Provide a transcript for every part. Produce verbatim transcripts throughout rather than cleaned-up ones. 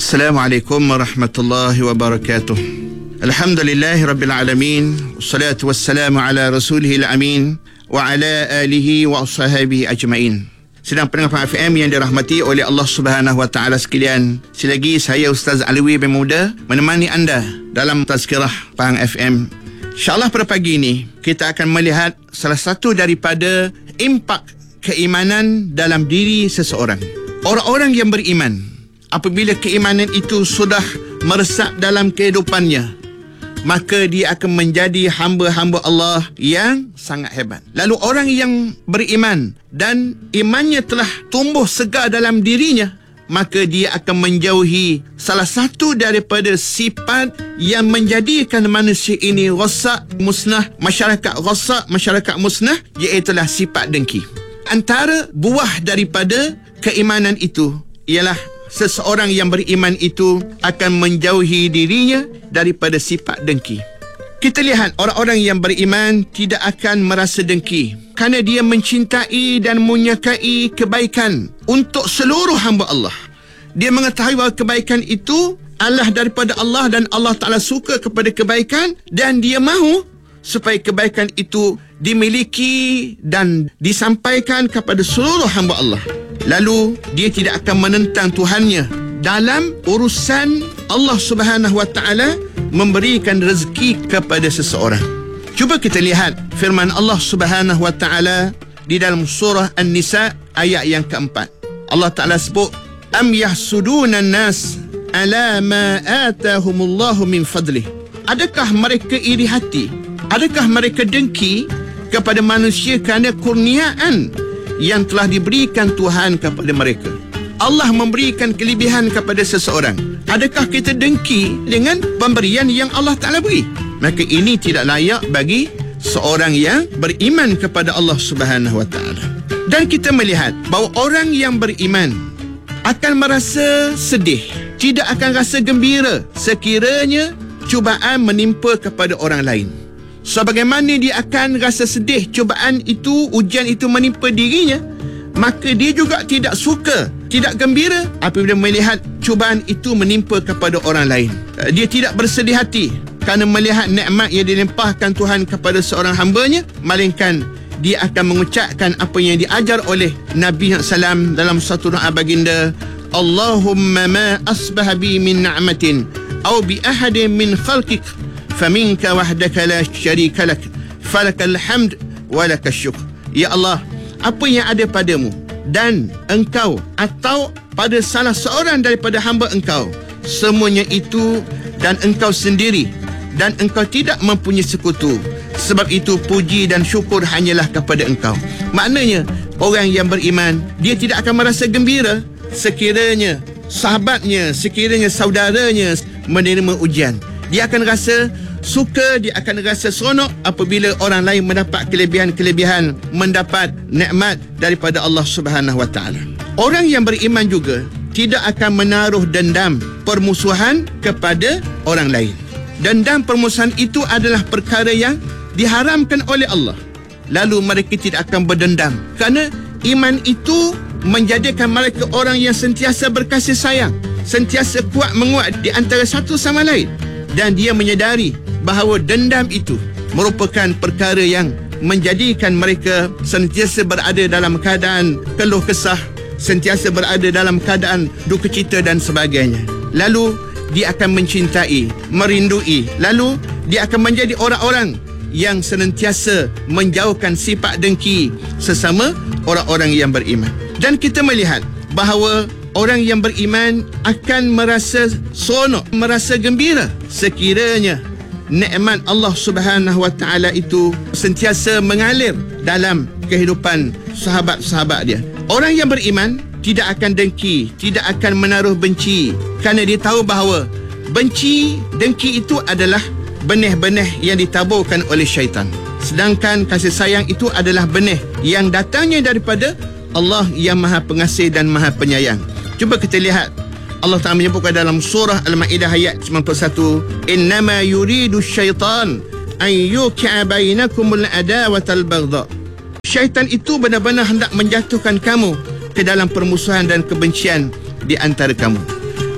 Assalamualaikum warahmatullahi wabarakatuh. Alhamdulillahi rabbil alamin. Wassalatu wassalamu ala rasulihil amin wa ala alihi wa ashabihi ajma'in. Sedang pendengar F M yang dirahmati oleh Allah Subhanahu wa taala sekalian, selagi saya Ustaz Alwi bin Muda menemani anda dalam tazkirah Pahang F M. InsyaAllah pada pagi ini kita akan melihat salah satu daripada impak keimanan dalam diri seseorang. Orang-orang yang beriman, apabila keimanan itu sudah meresap dalam kehidupannya, maka dia akan menjadi hamba-hamba Allah yang sangat hebat. Lalu orang yang beriman dan imannya telah tumbuh segar dalam dirinya, maka dia akan menjauhi salah satu daripada sifat yang menjadikan manusia ini rosak, musnah, masyarakat rosak, masyarakat musnah, iaitulah sifat dengki. Antara buah daripada keimanan itu ialah seseorang yang beriman itu akan menjauhi dirinya daripada sifat dengki. Kita lihat orang-orang yang beriman tidak akan merasa dengki kerana dia mencintai dan menyukai kebaikan untuk seluruh hamba Allah. Dia mengetahui bahawa kebaikan itu adalah daripada Allah dan Allah Ta'ala suka kepada kebaikan, dan dia mahu supaya kebaikan itu dimiliki dan disampaikan kepada seluruh hamba Allah. Lalu dia tidak akan menentang Tuhannya dalam urusan Allah Subhanahu wa taala memberikan rezeki kepada seseorang. Cuba kita lihat firman Allah Subhanahu wa taala di dalam surah An-Nisa ayat yang keempat. Allah Taala sebut, am yahsuduna an-nas ala ma atahumullahu min fadlih. Adakah mereka iri hati? Adakah mereka dengki kepada manusia kerana kurniaan yang telah diberikan Tuhan kepada mereka? Allah memberikan kelebihan kepada seseorang. Adakah kita dengki dengan pemberian yang Allah Ta'ala beri? Maka ini tidak layak bagi seorang yang beriman kepada Allah Subhanahu wa taala. Dan kita melihat bahawa orang yang beriman akan merasa sedih, tidak akan rasa gembira sekiranya cubaan menimpa kepada orang lain. Sebagaimana dia akan rasa sedih cubaan itu, ujian itu menimpa dirinya, maka dia juga tidak suka, tidak gembira apabila melihat cubaan itu menimpa kepada orang lain. Dia tidak bersedih hati kerana melihat nikmat yang dilimpahkan Tuhan kepada seorang hambanya, melainkan dia akan mengucapkan apa yang diajar oleh Nabi sallallahu alaihi wasallam dalam satu doa baginda, Allahumma ma asbaha bi min na'matin aw bi ahadin min khalqik faminka wahdaka la syarika lak falakal hamd walakal syukr. Ya Allah, apa yang ada padamu dan engkau atau pada salah seorang daripada hamba engkau, semuanya itu dan engkau sendiri, dan engkau tidak mempunyai sekutu. Sebab itu puji dan syukur hanyalah kepada engkau. Maknanya orang yang beriman, dia tidak akan merasa gembira sekiranya sahabatnya, sekiranya saudaranya menerima ujian. Dia akan rasa suka, dia akan rasa seronok apabila orang lain mendapat kelebihan-kelebihan, mendapat nikmat daripada Allah Subhanahu wa taala. Orang yang beriman juga tidak akan menaruh dendam, permusuhan kepada orang lain. Dendam, permusuhan itu adalah perkara yang diharamkan oleh Allah. Lalu mereka tidak akan berdendam kerana iman itu menjadikan mereka orang yang sentiasa berkasih sayang, sentiasa kuat menguat di antara satu sama lain. Dan dia menyedari bahawa dendam itu merupakan perkara yang menjadikan mereka sentiasa berada dalam keadaan keluh kesah, sentiasa berada dalam keadaan duka cita dan sebagainya. Lalu dia akan mencintai, merindui, lalu dia akan menjadi orang-orang yang senantiasa menjauhkan sifat dengki sesama orang-orang yang beriman. Dan kita melihat bahawa orang yang beriman akan merasa seronok, merasa gembira sekiranya nikmat Allah Subhanahu wa taala itu sentiasa mengalir dalam kehidupan sahabat-sahabat dia. Orang yang beriman tidak akan dengki, tidak akan menaruh benci, kerana dia tahu bahawa benci, dengki itu adalah benih-benih yang ditaburkan oleh syaitan. Sedangkan kasih sayang itu adalah benih yang datangnya daripada Allah yang Maha Pengasih dan Maha Penyayang. Cuba kita lihat Allah Ta'ala menyebutkan dalam surah Al-Ma'idah ayat sembilan puluh satu, innama yuridu syaitan an yuki'a bainakumul adawatal baghdha. Syaitan itu benar-benar hendak menjatuhkan kamu ke dalam permusuhan dan kebencian di antara kamu.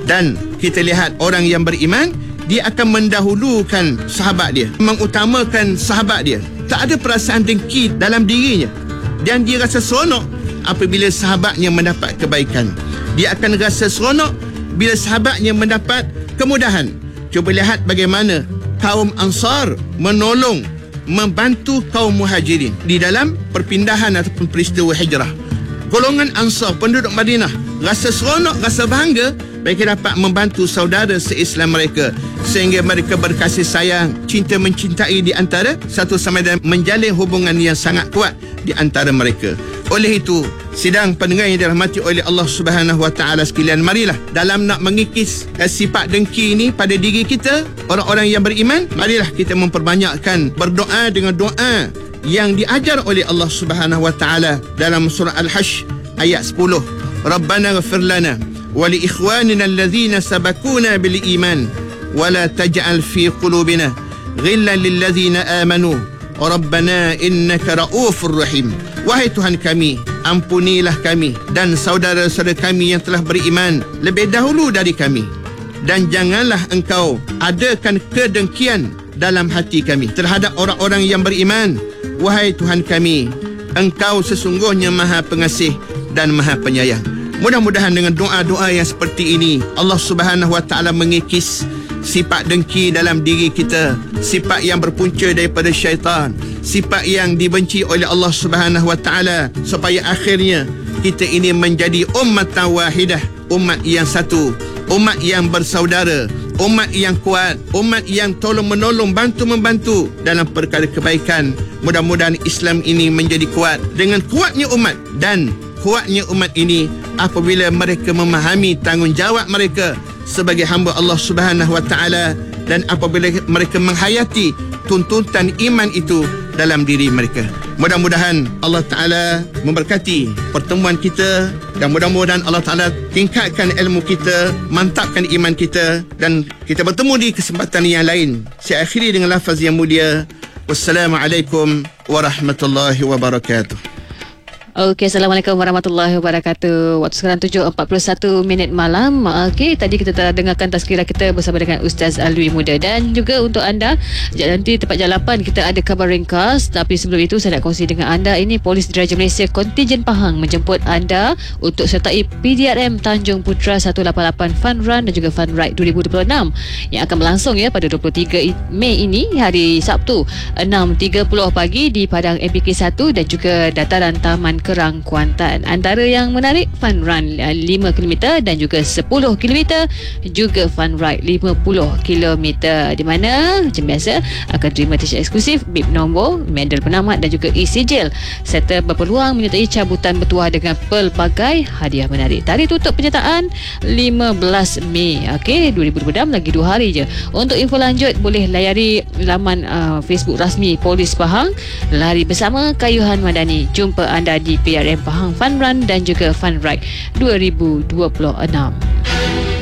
Dan kita lihat orang yang beriman, dia akan mendahulukan sahabat dia, mengutamakan sahabat dia. Tak ada perasaan dengki dalam dirinya, dan dia rasa seronok apabila sahabatnya mendapat kebaikan. Dia akan rasa seronok bila sahabatnya mendapat kemudahan. Cuba lihat bagaimana kaum Ansar menolong, membantu kaum Muhajirin di dalam perpindahan ataupun peristiwa hijrah. Golongan Ansar, penduduk Madinah, rasa seronok, rasa bangga mereka dapat membantu saudara se-Islam mereka, sehingga mereka berkasih sayang, cinta mencintai di antara satu sama lain, menjalin hubungan yang sangat kuat di antara mereka. Oleh itu, sidang pendengar yang dirahmati oleh Allah Subhanahu Wa Taala sekalian, marilah dalam nak mengikis eh, sifat dengki ini pada diri kita, orang-orang yang beriman, marilah kita memperbanyakkan berdoa dengan doa yang diajar oleh Allah Subhanahu Wa Taala dalam surah Al-Hasy ayat sepuluh. Rabbana ighfir lana wa li ikhwanina alladhina sabaquna bil iman wa la taj'al fi qulubina ghillan lil ladzina amanu rabbana innaka raufur rahim. Wahai Tuhan kami, ampunilah kami dan saudara-saudara kami yang telah beriman lebih dahulu dari kami, dan janganlah engkau adakan kedengkian dalam hati kami terhadap orang-orang yang beriman. Wahai Tuhan kami, engkau sesungguhnya Maha Pengasih dan Maha Penyayang. Mudah-mudahan dengan doa-doa yang seperti ini, Allah Subhanahu Wa Taala mengikis sifat dengki dalam diri kita, sifat yang berpunca daripada syaitan, sifat yang dibenci oleh Allah Subhanahu Wa Taala, supaya akhirnya kita ini menjadi ummatan wahidah, umat yang satu, umat yang bersaudara, umat yang kuat, umat yang tolong-menolong, bantu-membantu dalam perkara kebaikan. Mudah-mudahan Islam ini menjadi kuat dengan kuatnya umat, dan kuatnya umat ini apabila mereka memahami tanggungjawab mereka sebagai hamba Allah Subhanahu Wa Taala, dan apabila mereka menghayati tuntutan iman itu dalam diri mereka. Mudah-mudahan Allah Ta'ala memberkati pertemuan kita, dan mudah-mudahan Allah Ta'ala tingkatkan ilmu kita, mantapkan iman kita, dan kita bertemu di kesempatan yang lain. Saya akhiri dengan lafaz yang mulia. Wassalamualaikum warahmatullahi wabarakatuh. Okey, Assalamualaikum warahmatullahi wabarakatuh. Waktu sekarang tujuh empat puluh satu minit malam. Okey, tadi kita telah dengarkan tazkirah kita bersama dengan Ustaz Alwi Muda. Dan juga untuk anda, nanti tepat jam lapan kita ada khabar ringkas. Tapi sebelum itu saya nak kongsi dengan anda, ini Polis Diraja Malaysia Kontijen Pahang menjemput anda untuk sertai P D R M Tanjung Putra seratus lapan puluh lapan Fun Run dan juga Fun Ride dua ribu dua puluh enam yang akan berlangsung ya pada dua puluh tiga Mei ini, hari Sabtu, enam tiga puluh pagi di Padang M P K satu dan juga dataran Taman Kerang, Kuantan. Antara yang menarik, Fun Run lima kilometer dan juga sepuluh kilometer, juga Fun Ride lima puluh kilometer, di mana macam biasa akan terima t-shirt eksklusif, bib nombor, medal penamat dan juga e-sijil, serta berpeluang menyertai cabutan bertuah dengan pelbagai hadiah menarik. Tarikh tutup penyertaan lima belas Mei. Okey, dua ribu dua puluh enam, lagi dua hari je. Untuk info lanjut boleh layari laman uh, Facebook rasmi Polis Pahang, Lari Bersama Kayuhan Madani. Jumpa anda di P R M Pahang Fun Run dan juga Fun Ride dua ribu dua puluh enam.